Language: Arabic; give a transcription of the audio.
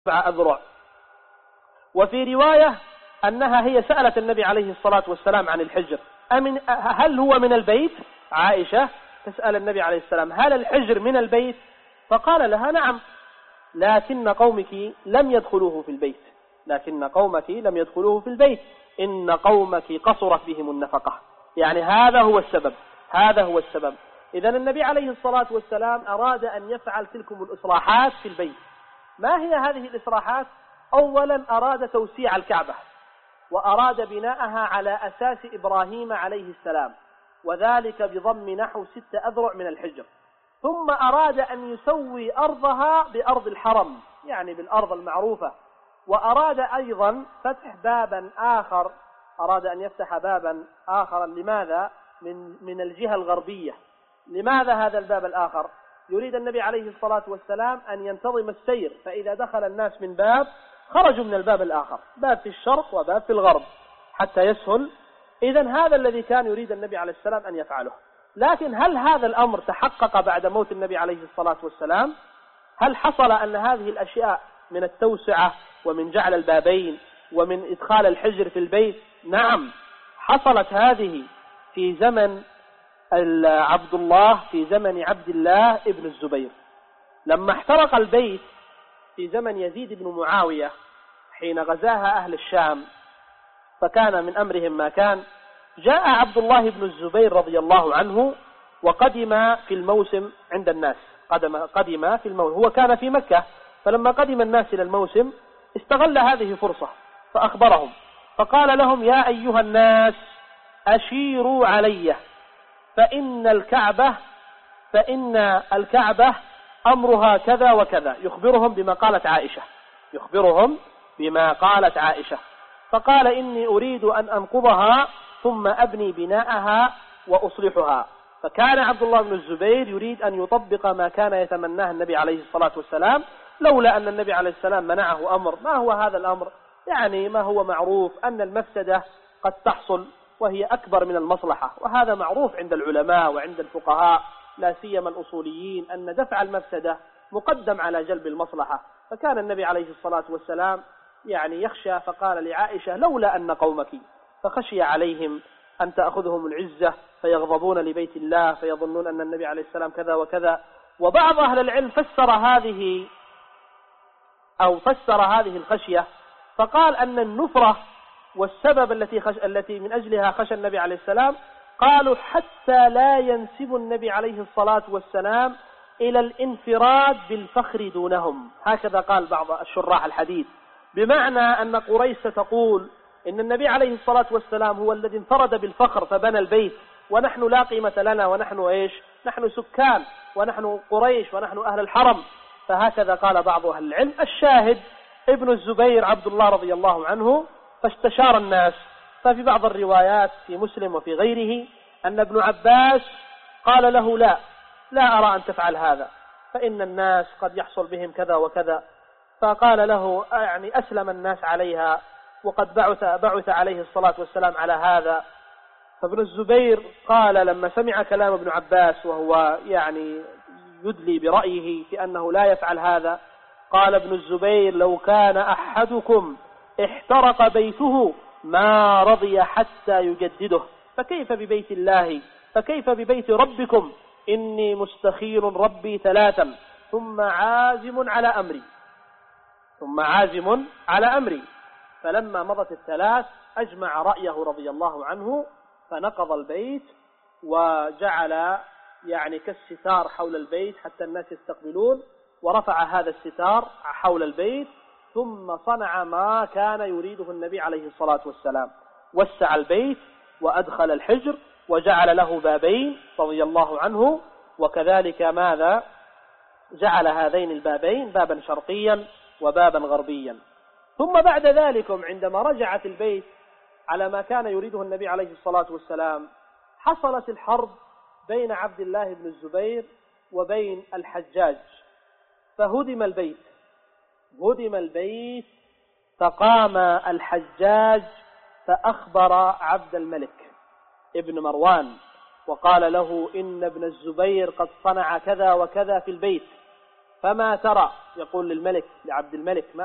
أذرع. وفي رواية أنها هي سألت النبي عليه الصلاة والسلام عن الحجر، هل هو من البيت؟ عائشة تسأل النبي عليه السلام هل الحجر من البيت؟ فقال لها نعم، لكن قومك لم يدخلوه في البيت، لكن قومك لم يدخلوه في البيت، إن قومك قصرت بهم النفقة. يعني هذا هو السبب، هذا هو السبب. إذن النبي عليه الصلاة والسلام أراد أن يفعل تلكم الإصلاحات في البيت. ما هي هذه الإصلاحات؟ أولا أراد توسيع الكعبة، وأراد بناءها على أساس إبراهيم عليه السلام، وذلك بضم نحو 6 أذرع من الحجر. ثم أراد أن يسوي أرضها بأرض الحرم، يعني بالأرض المعروفة. وأراد أيضا فتح بابا آخر، أراد أن يفتح بابا آخر. لماذا؟ من الجهة الغربية. لماذا هذا الباب الآخر؟ يريد النبي عليه الصلاة والسلام أن ينتظم السير، فإذا دخل الناس من باب خرجوا من الباب الآخر، باب في الشرق وباب في الغرب، حتى يسهل. إذن هذا الذي كان يريد النبي عليه السلام أن يفعله. لكن هل هذا الأمر تحقق بعد موت النبي عليه الصلاة والسلام؟ هل حصل أن هذه الأشياء من التوسعة ومن جعل البابين ومن إدخال الحجر في البيت؟ نعم، حصلت هذه في زمن عبد الله، في زمن عبد الله ابن الزبير، لما احترق البيت في زمن يزيد بن معاوية حين غزاها أهل الشام، فكان من أمرهم ما كان. جاء عبد الله بن الزبير رضي الله عنه وقدم في الموسم عند الناس، قدم في الموسم، هو كان في مكة، فلما قدم الناس إلى الموسم استغل هذه فرصة فأخبرهم، فقال لهم يا أيها الناس أشيروا علي، فإن الكعبة أمرها كذا وكذا. يخبرهم بما قالت عائشة. فقال إني أريد أن أنقضها ثم أبني بناءها وأصلحها. فكان عبد الله بن الزبير يريد أن يطبق ما كان يتمناه النبي عليه الصلاة والسلام، لولا أن النبي عليه السلام منعه أمر. ما هو هذا الأمر؟ يعني ما هو معروف أن المفسدة قد تحصل وهي أكبر من المصلحة، وهذا معروف عند العلماء وعند الفقهاء، لا سيما الأصوليين، أن دفع المفسدة مقدم على جلب المصلحة. فكان النبي عليه الصلاة والسلام يعني يخشى، فقال لعائشة لولا أن قومك، فخشي عليهم أن تأخذهم العزة فيغضبون لبيت الله فيظنون أن النبي عليه السلام كذا وكذا. وبعض أهل العلم فسر هذه الخشية، فقال أن النفرة والسبب التي من أجلها خشى النبي عليه السلام، قالوا حتى لا ينسب النبي عليه الصلاة والسلام إلى الانفراد بالفخر دونهم. هكذا قال بعض الشراح الحديث، بمعنى أن قريش ستقول إن النبي عليه الصلاة والسلام هو الذي انفرد بالفخر فبنى البيت، ونحن لا قيمة لنا، ونحن نحن سكان، ونحن قريش، ونحن أهل الحرم. فهكذا قال بعض أهل العلم. الشاهد ابن الزبير عبد الله رضي الله عنه فاستشار الناس. ففي بعض الروايات في مسلم وفي غيره أن ابن عباس قال له لا أرى أن تفعل هذا، فإن الناس قد يحصل بهم كذا وكذا. فقال له يعني أسلم الناس عليها، وقد بعث عليه الصلاة والسلام على هذا. فابن الزبير قال لما سمع كلام ابن عباس، وهو يعني يدلي برأيه في أنه لا يفعل هذا، قال ابن الزبير لو كان أحدكم احترق بيته ما رضي حتى يجدده، فكيف ببيت الله، فكيف ببيت ربكم؟ إني مستخير ربي 3 ثم عازم على أمري. فلما مضت 3 أجمع رأيه رضي الله عنه، فنقض البيت وجعل يعني كالستار حول البيت حتى الناس يستقبلون، ورفع هذا الستار حول البيت، ثم صنع ما كان يريده النبي عليه الصلاة والسلام، وسع البيت وأدخل الحجر وجعل له بابين رضي الله عنه. وكذلك ماذا جعل هذين البابين بابا شرقيا وبابا غربيا. ثم بعد ذلك عندما رجعت البيت على ما كان يريده النبي عليه الصلاة والسلام، حصلت الحرب بين عبد الله بن الزبير وبين الحجاج، فهدم البيت، فقام الحجاج فأخبر عبد الملك ابن مروان وقال له إن ابن الزبير قد صنع كذا وكذا في البيت، فما ترى؟ يقول لعبد الملك